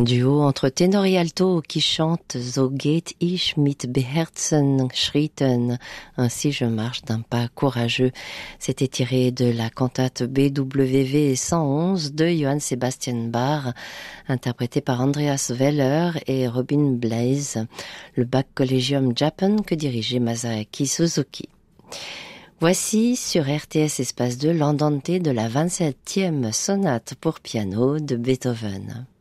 duo entre ténor et alto qui chante So geht ich mit beherzten Schritten, ainsi je marche d'un pas courageux. C'était tiré de la cantate BWV 111 de Johann Sebastian Bach, interprété par Andreas Weller et Robin Blaise, le Bach Collegium Japan que dirigeait Masaaki Suzuki. Voici sur RTS Espace 2 l'andante de la 27e sonate pour piano de Beethoven.